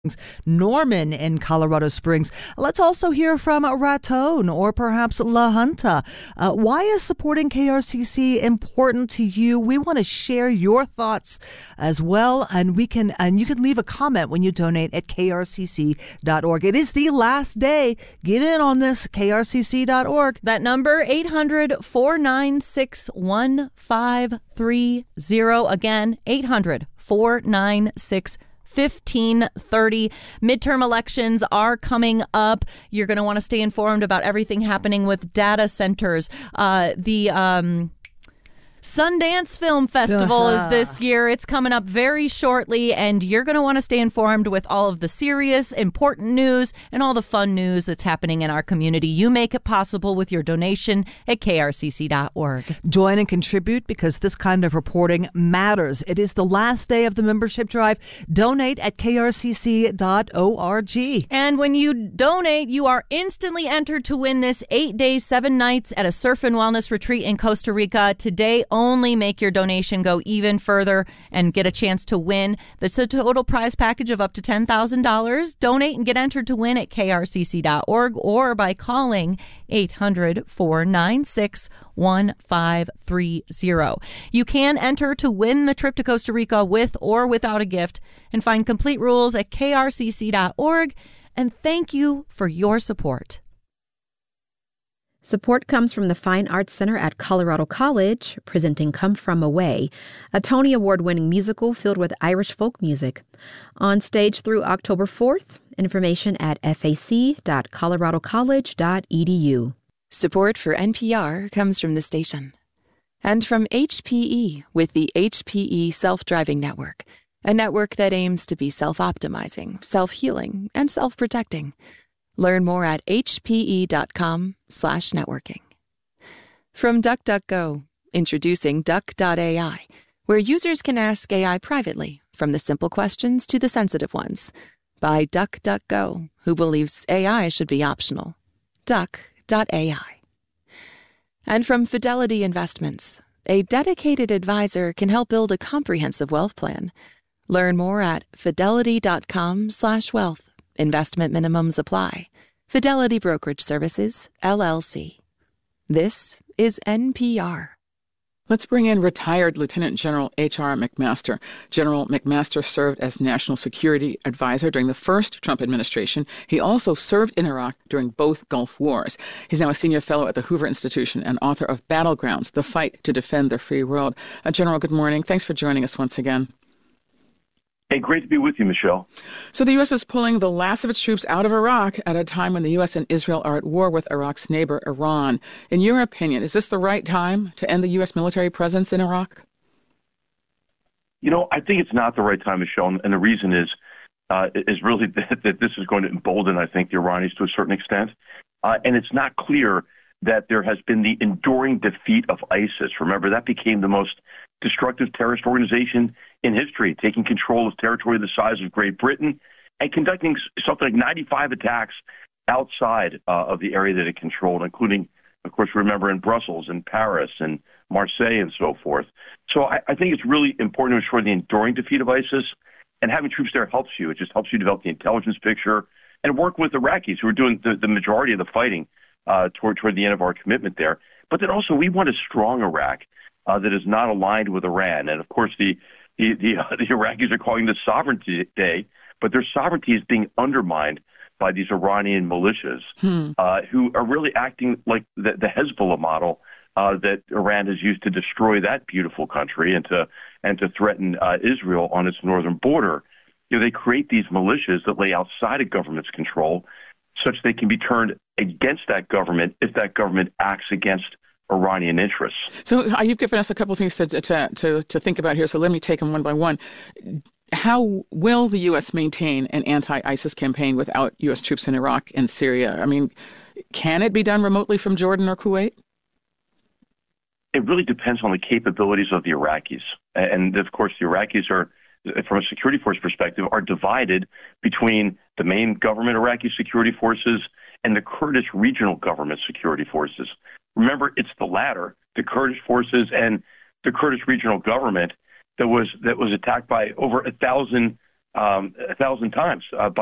Norman in Colorado Springs. Let's also hear from Raton or perhaps La Junta. Why is supporting KRCC important to you? We want to share your thoughts as well, and you can leave a comment when you donate at krcc.org. It is the last day. Get in on this, krcc.org. That number, 800-496-1530. Again, 800-496-1530. 1530. Midterm elections are coming up. You're going to want to stay informed about everything happening with data centers. The Sundance Film Festival is this year. It's coming up very shortly, and you're going to want to stay informed with all of the serious, important news and all the fun news that's happening in our community. You make it possible with your donation at krcc.org. Join and contribute because this kind of reporting matters. It is the last day of the membership drive. Donate at krcc.org. And when you donate, you are instantly entered to win this 8 days, 7 nights at a surf and wellness retreat in Costa Rica. Today, only make your donation go even further and get a chance to win. That's a total prize package of up to $10,000. Donate and get entered to win at krcc.org or by calling 800-496-1530. You can enter to win the trip to Costa Rica with or without a gift and find complete rules at krcc.org. And thank you for your support. Support comes from the Fine Arts Center at Colorado College, presenting Come From Away, a Tony Award-winning musical filled with Irish folk music. On stage through October 4th, information at fac.coloradocollege.edu. Support for NPR comes from the station. And from HPE with the HPE Self-Driving Network, a network that aims to be self-optimizing, self-healing, and self-protecting. Learn more at hpe.com/networking. From DuckDuckGo, introducing Duck.ai, where users can ask AI privately, from the simple questions to the sensitive ones. By DuckDuckGo, who believes AI should be optional. Duck.ai. And from Fidelity Investments, a dedicated advisor can help build a comprehensive wealth plan. Learn more at fidelity.com/wealth. Investment minimums apply. Fidelity Brokerage Services, LLC. This is NPR. Let's bring in retired Lieutenant General H.R. McMaster. General McMaster served as National Security Advisor during the first Trump administration. He also served in Iraq during both Gulf Wars. He's now a senior fellow at the Hoover Institution and author of Battlegrounds, The Fight to Defend the Free World. General, good morning. Thanks for joining us once again. Hey, great to be with you, Michelle. So the U.S. is pulling the last of its troops out of Iraq at a time when the U.S. and Israel are at war with Iraq's neighbor, Iran. In your opinion, is this the right time to end the U.S. military presence in Iraq? You know, I think it's not the right time, Michelle, and the reason is really that this is going to embolden, I think, the Iranians to a certain extent. And it's not clear that there has been the enduring defeat of ISIS. Remember, that became the most destructive terrorist organization in history, taking control of territory the size of Great Britain and conducting something like 95 attacks outside of the area that it controlled, including, of course, remember, in Brussels and Paris and Marseille and so forth. So I think it's really important to ensure the enduring defeat of ISIS, and having troops there helps you. It just helps you develop the intelligence picture and work with Iraqis who are doing the majority of the fighting toward the end of our commitment there. But then also we want a strong Iraq that is not aligned with Iran. And of course, the Iraqis are calling this Sovereignty Day, but their sovereignty is being undermined by these Iranian militias who are really acting like the Hezbollah model that Iran has used to destroy that beautiful country and to threaten Israel on its northern border. You know, they create these militias that lay outside of government's control, such they can be turned against that government if that government acts against Iranian interests. So you've given us a couple of things to think about here, so let me take them one by one. How will the U.S. maintain an anti-ISIS campaign without U.S. troops in Iraq and Syria? I mean, can it be done remotely from Jordan or Kuwait? It really depends on the capabilities of the Iraqis. And, of course, the Iraqis are, from a security force perspective, are divided between the main government Iraqi security forces and the Kurdish regional government security forces. Remember, it's the latter, the Kurdish forces and the Kurdish regional government, that was attacked by over 1,000 1,000 times by